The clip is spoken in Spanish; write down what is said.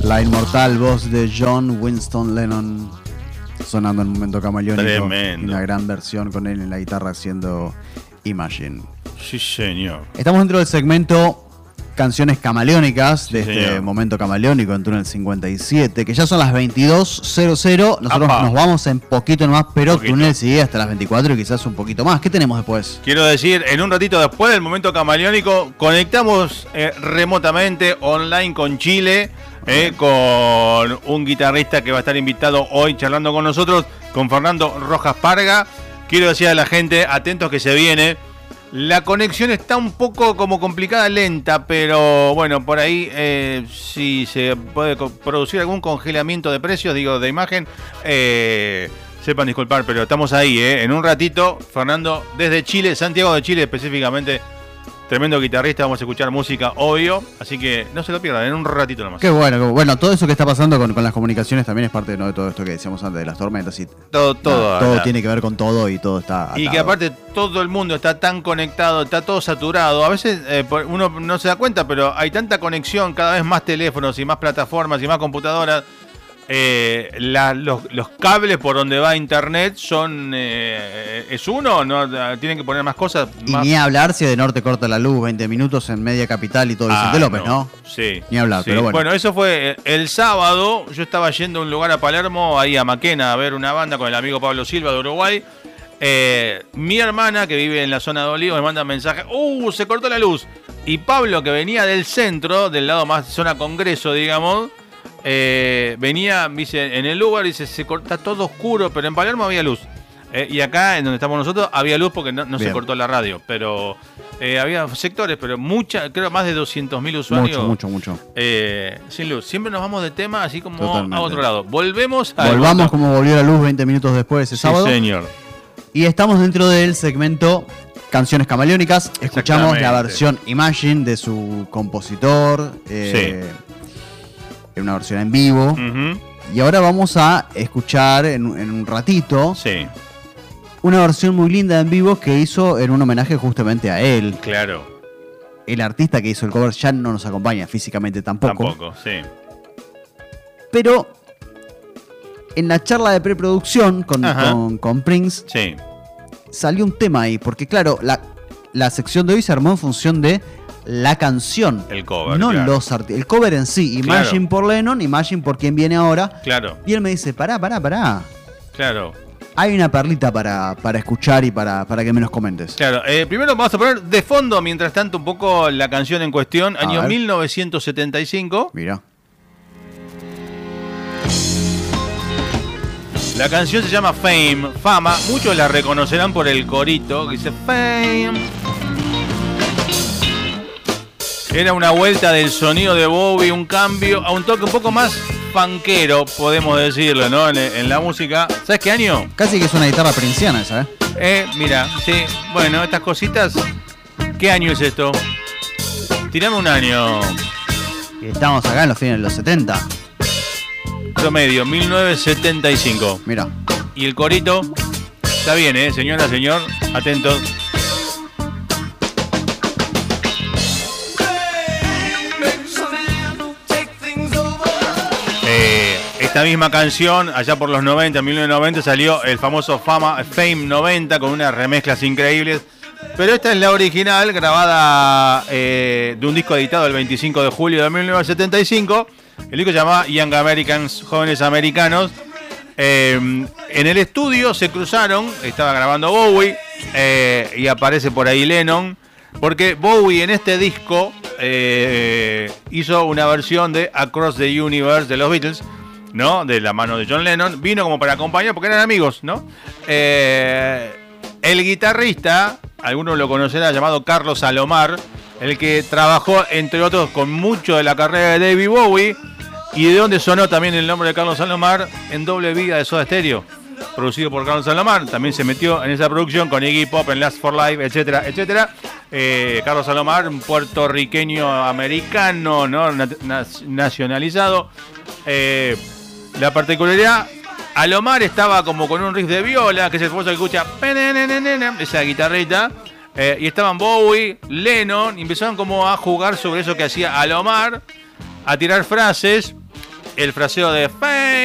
La inmortal voz de John Winston Lennon sonando en Momento Camaleónico. Tremendo. Y una gran versión con él en la guitarra haciendo Imagine. Sí, señor. Estamos dentro del segmento Canciones Camaleónicas de este señor. Momento Camaleónico en Túnel 57, que ya son las 22:00. Nosotros ¡Apa! nos vamos en poquito nomás, pero Poquito. Túnel sigue hasta las 24 y quizás un poquito más. ¿Qué tenemos después? Quiero decir, en un ratito después del Momento Camaleónico, conectamos remotamente, online con Chile, con un guitarrista que va a estar invitado hoy charlando con nosotros, con Fernando Rojas Parga. Quiero decir a la gente, atentos que se viene. La conexión está un poco como complicada, lenta, pero bueno, por ahí si se puede producir algún congelamiento de precios, digo, de imagen, sepan disculpar, pero estamos ahí, en un ratito. Fernando desde Chile, Santiago de Chile específicamente, tremendo guitarrista, vamos a escuchar música, obvio, así que no se lo pierdan, en un ratito nomás. Qué bueno, bueno, todo eso que está pasando con las comunicaciones también es parte, ¿no?, de todo esto que decíamos antes de las tormentas y todo tiene que ver con todo y todo está atado. Y que aparte todo el mundo está tan conectado, está todo saturado. A veces uno no se da cuenta, pero hay tanta conexión, cada vez más teléfonos y más plataformas y más computadoras. Los cables por donde va internet son es uno, no tienen que poner más cosas. Y más... ni hablar si de norte corta la luz 20 minutos en Media Capital y todo Vicente López, ¿no? Sí. Ni hablar, sí. pero bueno. Bueno, eso fue el sábado. Yo estaba yendo a un lugar a Palermo, ahí a Maquena, a ver una banda con el amigo Pablo Silva de Uruguay. Mi hermana, que vive en la zona de Olivos, me manda un mensaje: se cortó la luz. Y Pablo, que venía del centro, del lado más zona Congreso, digamos, venía, dice, en el lugar, dice, se corta todo oscuro, pero en Palermo había luz. Y acá, en donde estamos nosotros, había luz porque no se cortó la radio. Pero había sectores, pero creo más de 200.000 usuarios. Mucho. Sin luz. Siempre nos vamos de tema, así como Totalmente. a otro lado. Volvemos a... Volvamos como volvió la luz 20 minutos después ese sábado. Sí, señor. Y estamos dentro del segmento Canciones Camaleónicas. Escuchamos la versión Imagine de su compositor. En una versión en vivo. Uh-huh. Y ahora vamos a escuchar en un ratito una versión muy linda en vivo que hizo en un homenaje justamente a él. Claro. El artista que hizo el cover ya no nos acompaña físicamente tampoco. Sí. Pero en la charla de preproducción con Prince, salió un tema ahí. Porque claro, la sección de hoy se armó en función de la canción. El cover, no claro. El cover en sí. Imagine por Lennon, Imagine por quien viene ahora. Claro. Y él me dice, pará. Claro. Hay una perlita para escuchar y para que me los comentes. Claro. Primero vamos a poner de fondo, mientras tanto, un poco la canción en cuestión. Año 1975. Mira. La canción se llama Fame, Fama. Muchos la reconocerán por el corito que dice Fame. Era una vuelta del sonido de Bowie, un cambio a un toque un poco más funkero, podemos decirlo, ¿no? En la música. ¿Sabes qué año? Casi que es una guitarra princiana esa, Mira, sí. Bueno, estas cositas. ¿Qué año es esto? Tirame un año. Y estamos acá en los fines de los 70. Promedio, 1975. Mira. Y el corito. Está bien, señora, señor. Atentos. Esta misma canción, allá por los 90, 1990, salió el famoso Fame 90 con unas remezclas increíbles. Pero esta es la original, grabada de un disco editado el 25 de julio de 1975. El disco se llamaba Young Americans, Jóvenes Americanos. En el estudio se cruzaron, estaba grabando Bowie y aparece por ahí Lennon. Porque Bowie en este disco hizo una versión de Across the Universe de los Beatles, ¿no? De la mano de John Lennon. Vino como para acompañar porque eran amigos, ¿no? El guitarrista, algunos lo conocerán, llamado Carlos Alomar, el que trabajó, entre otros, con mucho de la carrera de David Bowie. Y de donde sonó también el nombre de Carlos Alomar en Doble Vida de Soda Stereo, producido por Carlos Alomar. También se metió en esa producción con Iggy Pop en Last for Life, etcétera, etcétera. Carlos Alomar, un puertorriqueño americano, ¿no? Nacionalizado. La particularidad, Alomar estaba como con un riff de viola, que es el famoso que escucha esa guitarrita. Y estaban Bowie, Lennon, y empezaron como a jugar sobre eso que hacía Alomar, a tirar frases. el fraseo de